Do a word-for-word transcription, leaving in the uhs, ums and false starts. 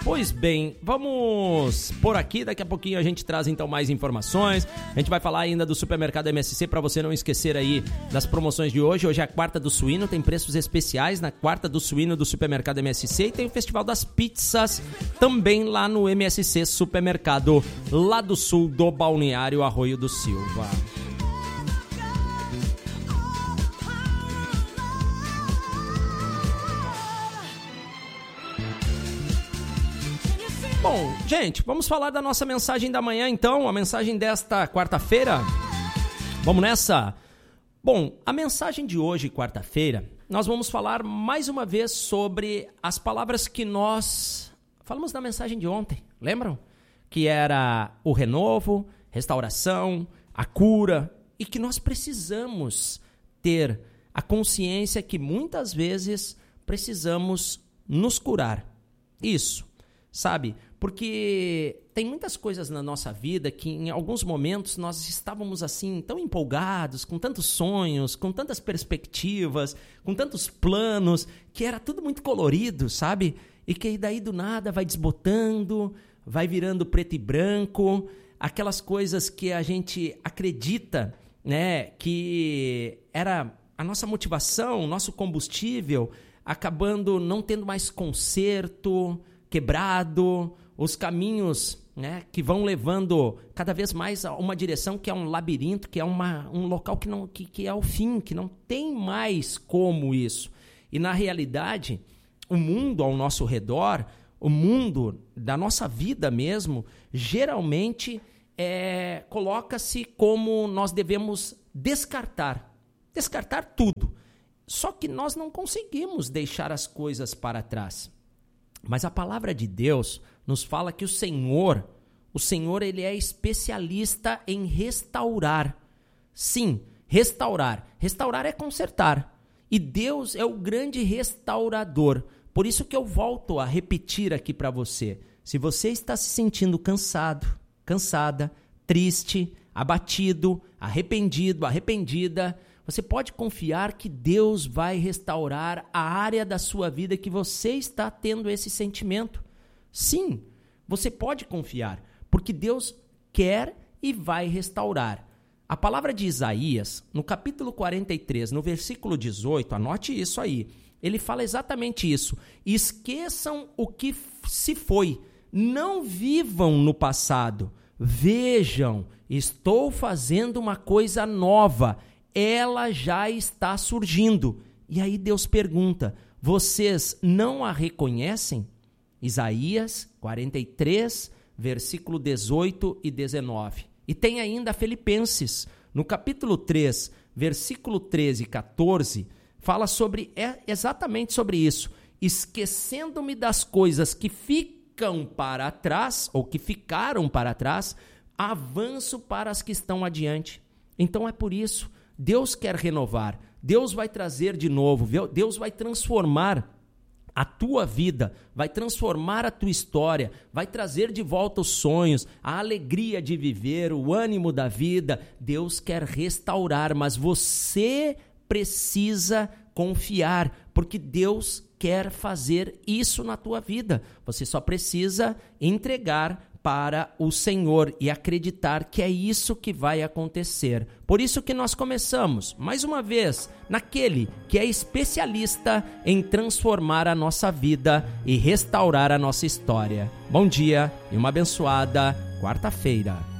Pois bem, vamos por aqui, daqui a pouquinho a gente traz então mais informações, a gente vai falar ainda do Supermercado M S C para você não esquecer aí das promoções de hoje. Hoje é a quarta do suíno, tem preços especiais na quarta do suíno do Supermercado M S C e tem o Festival das Pizzas também lá no M S C Supermercado, lá do sul do Balneário Arroio do Silva. Bom, gente, vamos falar da nossa mensagem da manhã, então, a mensagem desta quarta-feira. Vamos nessa? Bom, a mensagem de hoje, quarta-feira, nós vamos falar mais uma vez sobre as palavras que nós falamos na mensagem de ontem, lembram? Que era o renovo, restauração, a cura, e que nós precisamos ter a consciência que muitas vezes precisamos nos curar. Isso, sabe? Porque tem muitas coisas na nossa vida que em alguns momentos nós estávamos assim tão empolgados, com tantos sonhos, com tantas perspectivas, com tantos planos, que era tudo muito colorido, sabe? E que daí do nada vai desbotando, vai virando preto e branco, aquelas coisas que a gente acredita, né, que era a nossa motivação, o nosso combustível, acabando não tendo mais conserto, quebrado, os caminhos, né, que vão levando cada vez mais a uma direção que é um labirinto, que é uma, um local que, não, que, que é o fim, que não tem mais como isso. E na realidade, o mundo ao nosso redor, o mundo da nossa vida mesmo, geralmente é, coloca-se como nós devemos descartar, descartar tudo. Só que nós não conseguimos deixar as coisas para trás. Mas a palavra de Deus nos fala que o Senhor, o Senhor ele é especialista em restaurar. Sim, restaurar. Restaurar é consertar. E Deus é o grande restaurador. Por isso que eu volto a repetir aqui para você. Se você está se sentindo cansado, cansada, triste, abatido, arrependido, arrependida, você pode confiar que Deus vai restaurar a área da sua vida que você está tendo esse sentimento. Sim, você pode confiar, porque Deus quer e vai restaurar. A palavra de Isaías, no capítulo quarenta e três, no versículo dezoito, anote isso aí, ele fala exatamente isso. Esqueçam o que se foi, não vivam no passado. Vejam, estou fazendo uma coisa nova, ela já está surgindo. E aí Deus pergunta, vocês não a reconhecem? Isaías quarenta e três, versículo dezoito e dezenove. E tem ainda Filipenses, no capítulo três, versículo treze e quatorze, fala sobre, é, exatamente sobre isso. Esquecendo-me das coisas que ficam para trás, ou que ficaram para trás, avanço para as que estão adiante. Então é por isso, Deus quer renovar, Deus vai trazer de novo, Deus vai transformar a tua vida, vai transformar a tua história, vai trazer de volta os sonhos, a alegria de viver, o ânimo da vida. Deus quer restaurar, mas você precisa confiar, porque Deus quer fazer isso na tua vida. Você só precisa entregar para o Senhor e acreditar que é isso que vai acontecer. Por isso que nós começamos, mais uma vez, naquele que é especialista em transformar a nossa vida e restaurar a nossa história. Bom dia e uma abençoada quarta-feira.